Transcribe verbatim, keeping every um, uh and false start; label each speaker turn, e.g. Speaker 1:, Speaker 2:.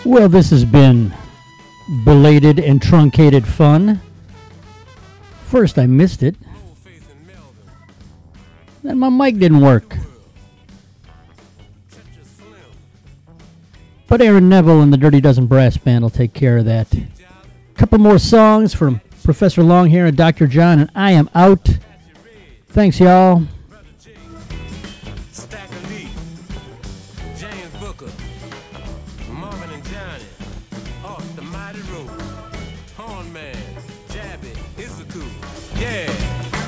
Speaker 1: Well, this has been belated and truncated fun. First, I missed it. Then my mic didn't work. But Aaron Neville and the Dirty Dozen Brass Band will take care of that. Couple more songs from Professor Longhair and Doctor John, and I am out. Thanks, y'all.
Speaker 2: Yeah.